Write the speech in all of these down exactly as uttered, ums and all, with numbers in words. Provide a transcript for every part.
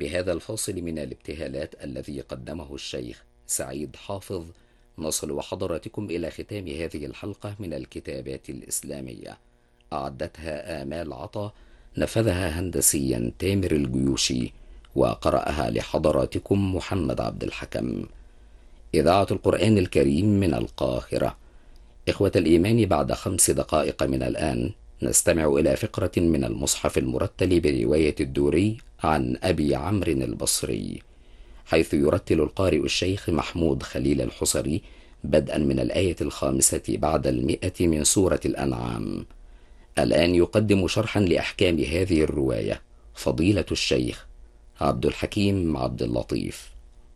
بهذا الفاصل من الابتهالات الذي قدمه الشيخ سعيد حافظ، نصل حضراتكم إلى ختام هذه الحلقة من الكتابات الإسلامية. أعدتها آمال عطا، نفذها هندسيا تامر الجيوشي، وقرأها لحضراتكم محمد عبد الحكم. إذاعة القرآن الكريم من القاهرة. إخوة الإيمان، بعد خمس دقائق من الآن نستمع إلى فقرة من المصحف المرتل برواية الدوري عن أبي عمرو البصري، حيث يرتل القارئ الشيخ محمود خليل الحصري بدءا من الآية الخامسة بعد المئة من سورة الأنعام. الآن يقدم شرحا لأحكام هذه الرواية فضيلة الشيخ عبد الحكيم عبد اللطيف.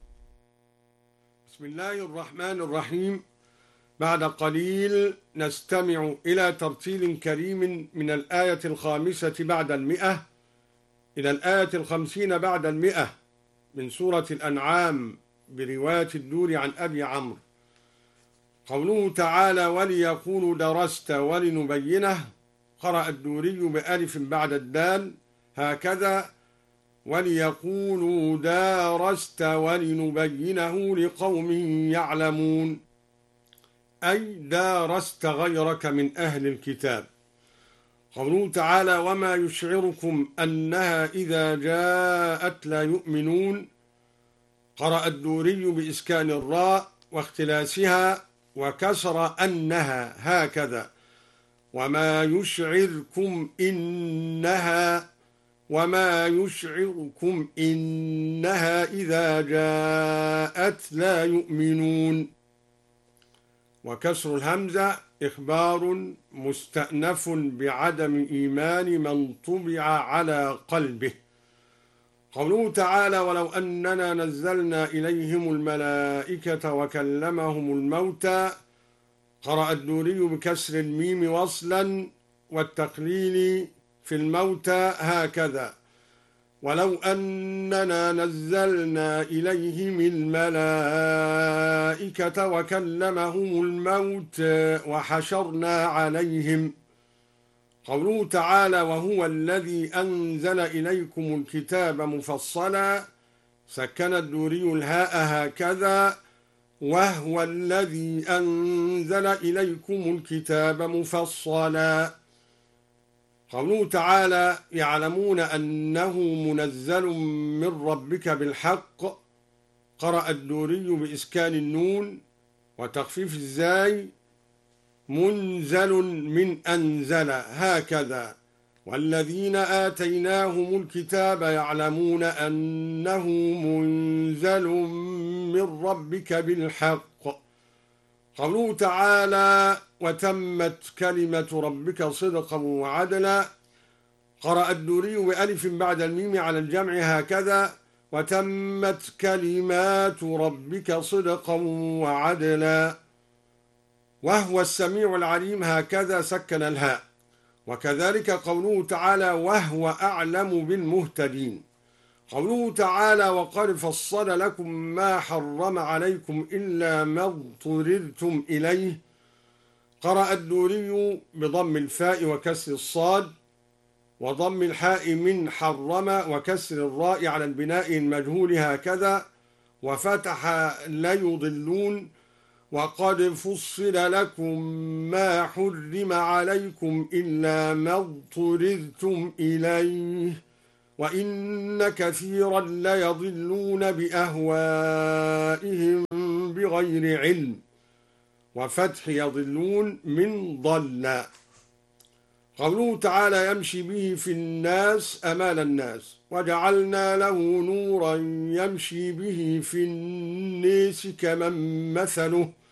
بسم الله الرحمن الرحيم. بعد قليل نستمع إلى ترتيل كريم من الآية الخامسة بعد المئة إلى الآية الخمسين بعد المئة من سورة الأنعام برواية الدور عن أبي عمرو. قوله تعالى: وليقولوا درست ولنبينه، قرأ الدوري بألف بعد الدال هكذا: وليقولوا درست ولنبينه لقوم يعلمون، أي دارست غيرك من أهل الكتاب. قوله تعالى: وما يشعركم أنها إذا جاءت لا يؤمنون، قرأ الدوري بإسكان الراء واختلاسها وكسر أنها هكذا: وما يشعركم إنها وما يشعركم إنها إذا جاءت لا يؤمنون. وكسر الهمزة إخبار مستأنف بعدم إيمان من طبع على قلبه. قوله تعالى: ولو أننا نزلنا إليهم الملائكة وكلمهم الموتى، قرأ الدوري بكسر الميم وصلا والتقليل في الموتى هكذا: ولو أننا نزلنا إليهم الملائكة وكلمهم الموت وحشرنا عليهم. قوله تعالى: وهو الذي أنزل إليكم الكتاب مفصلا، سكن الدوري الهاء هكذا: وهو الذي أنزل إليكم الكتاب مفصلا. قوله تعالى: يعلمون أنه منزل من ربك بالحق، قرأ الدوري بإسكان النون وتخفيف الزاي: منزل من أنزل هكذا. والذين آتيناهم الكتاب يعلمون أنه منزل من ربك بالحق. قوله تعالى: وتمت كلمة ربك صدقا وعدلا، قرأ الدوري بألف بعد الميم على الجمع هكذا: وتمت كلمات ربك صدقا وعدلا. وهو السميع العليم هكذا سكن الهاء. وكذلك قوله تعالى: وهو أعلم بالمهتدين. قوله تعالى: وقد فصل لكم ما حرم عليكم إلا ما اضطررتم إليه، قرأ الدوري بضم الفاء وكسر الصاد وضم الحاء من حرم وكسر الراء على البناء المجهول هكذا، وفتح ليضلون. وقد فصل لكم ما حرم عليكم إلا ما اضطررتم إليه، وإن كثيرا ليضلون بأهوائهم بغير علم، وفتح يضلون من ضل. قوله تعالى: يمشي به في الناس أمال الناس، وجعلنا له نورا يمشي به في الناس كمن مثله